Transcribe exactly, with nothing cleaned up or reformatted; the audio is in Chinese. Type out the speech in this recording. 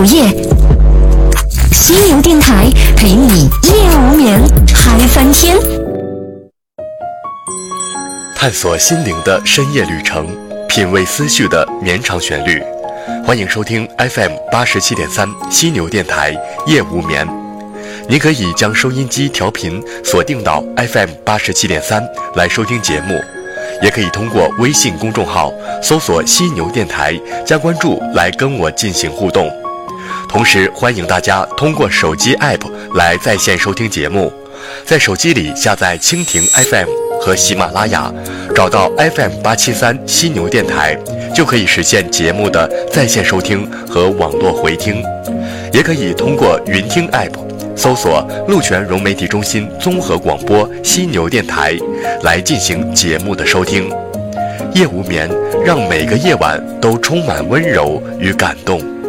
午夜，犀牛电台陪你夜无眠，嗨翻天， 探索心灵的深夜旅程，品味思绪的绵长旋律。欢迎收听 F M 八十七点三犀牛电台夜无眠。您可以将收音机调频锁定到 F M 八十七点三来收听节目，也可以通过微信公众号搜索犀牛电台加关注来跟我进行互动。同时欢迎大家通过手机 App 来在线收听节目，在手机里下载蜻蜓 F M 和喜马拉雅，找到 F M 八七三犀牛电台，就可以实现节目的在线收听和网络回听。也可以通过云听 App 搜索鹿泉融媒体中心综合广播犀牛电台来进行节目的收听。夜无眠，让每个夜晚都充满温柔与感动。